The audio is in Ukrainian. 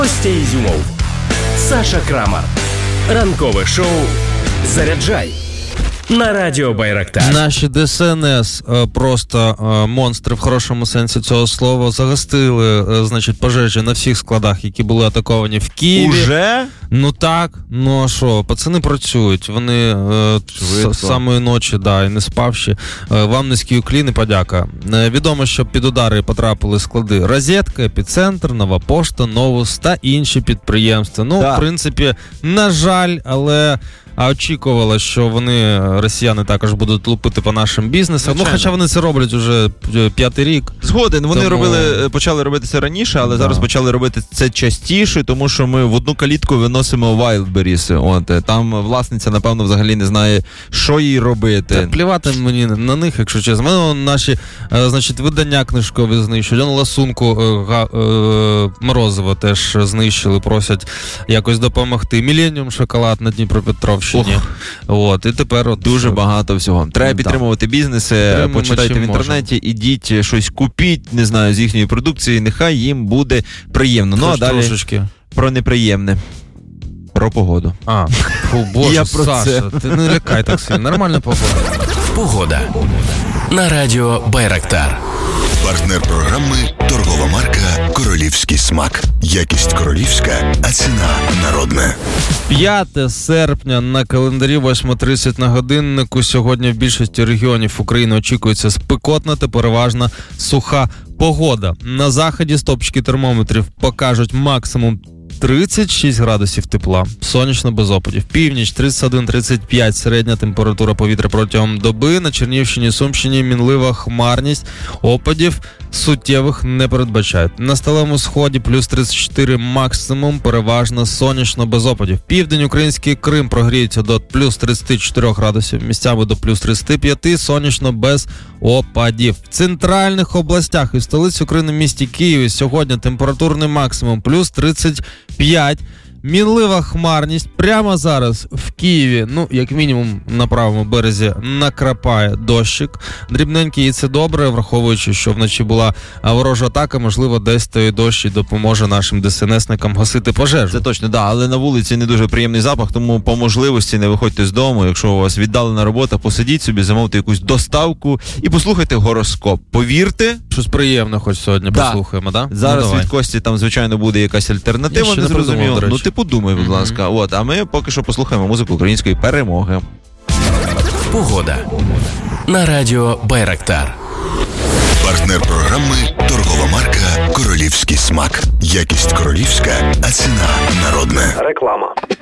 Костя Ізюмов, Саша Крамар. Ранкове шоу «Заряджай» на радіо Байрактар. Наші ДСНС просто монстри в хорошому сенсі цього слова загостили, значить, пожежі на всіх складах, які були атаковані в Києві. Уже? Ну так, ну а що, пацани працюють, вони з самої ночі, да, і не спавши. Вам низький уклін і подяка. Відомо, що під удари потрапили склади Розетка, Епіцентр, Нова Пошта, Новус та інші підприємства. Ну, в принципі, на жаль, але... А очікувала, що вони, росіяни, також будуть лупити по нашим бізнесам. Ну, хоча вони це роблять уже 5-й рік. Згоден. Вони почали робити це раніше, але зараз почали робити це частіше, тому що ми в одну калітку виносимо Wildberries. Там власниця, напевно, взагалі не знає, що їй робити. Та плівати мені на них, якщо чесно. Мене наші, значить, видання книжкові знищують. Ласунку Морозова теж знищили, просять якось допомогти. Міленіум шоколад на Дніпропетровщині. От, і тепер дуже багато всього. Треба підтримувати бізнеси, почитайте в інтернеті, ідіть щось купіть, не знаю, з їхньої продукції, нехай їм буде приємно. Ну, а далі про неприємне. Про погоду. Боже, я про Саша, це. Ти не лякай так сильно. Нормальна погода. Погода на радіо Байрактар. Партнер програми – торгова марка «Королівський смак». Якість королівська, а ціна народна. 5 серпня на календарі, 8:30 на годиннику. Сьогодні в більшості регіонів України очікується спекотна та переважно суха погода. На заході стопчики термометрів покажуть максимум 36 градусів тепла, сонячно без опадів. Північ 31-35 середня температура повітря протягом доби. На Чернігівщині, Сумщині мінлива хмарність, опадів суттєвих не передбачають. На сталому сході плюс 34 максимум, переважно сонячно без опадів. Південь, український Крим прогріється до плюс 34 градусів, місцями до плюс 35, сонячно без опадів. В центральних областях і в столиці України місті Києві сьогодні температурний максимум плюс 35. Мінлива хмарність. Прямо зараз в Києві, ну, як мінімум на правому березі, накрапає дощик. Дрібненький, і це добре, враховуючи, що вночі була ворожа атака, можливо, десь той дощ і допоможе нашим ДСНСникам гасити пожежу. Це точно, да, але на вулиці не дуже приємний запах, тому по можливості не виходьте з дому. Якщо у вас віддалена робота, посидіть собі, замовте якусь доставку і послухайте гороскоп. Повірте. Щось приємне хоч сьогодні послухаємо, да? Зараз від Кості там, звичайно, буде якась альтернатива, не зрозуміло. Ну, ти подумай, будь ласка. А ми поки що послухаємо музику української перемоги. Погода на радіо Байрактар. Партнер програми – торгова марка «Королівський смак». Якість королівська, а ціна народна. Реклама.